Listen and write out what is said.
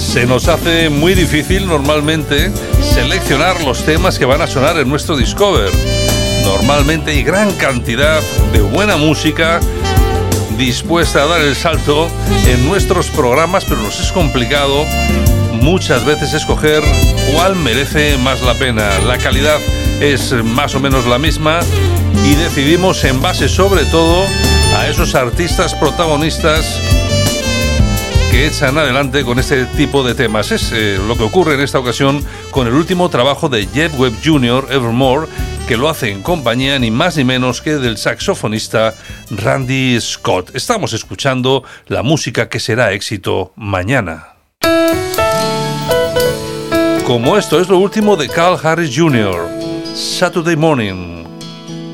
Se nos hace muy difícil normalmente seleccionar los temas que van a sonar en nuestro Discover. Normalmente hay gran cantidad de buena música dispuesta a dar el salto en nuestros programas, pero nos es complicado muchas veces escoger cuál merece más la pena. La calidad es más o menos la misma y decidimos en base sobre todo a esos artistas protagonistas que echan adelante con este tipo de temas. Es lo que ocurre en esta ocasión con el último trabajo de Jeff Webb Jr., Evermore, que lo hace en compañía ni más ni menos que del saxofonista Randy Scott. Estamos escuchando la música que será éxito mañana. Como esto es lo último de Carl Harris Jr., Saturday Morning.